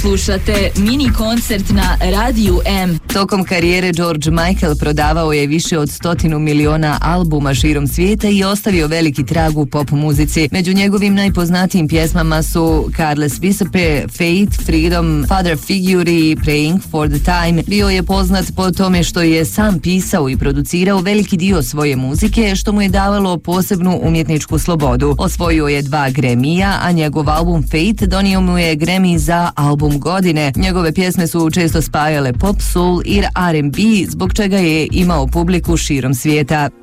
Slušate mini koncert na Radiju M. Tokom karijere George Michael prodavao je više od 100 miliona albuma širom svijeta i ostavio veliki trag u pop muzici. Među njegovim najpoznatijim pjesmama su Careless Whisper, Fate, Freedom, Father Figure i Praying for the Time. Bio je poznat po tome što je sam pisao i producirao veliki dio svoje muzike, što mu je davalo posebnu umjetničku slobodu. Osvojio je 2 Grammyja, a njegov album Fate donio mu je Grammy za album godine. Njegove pjesme su često spajale pop, soul i R&B, zbog čega je imao publiku širom svijeta.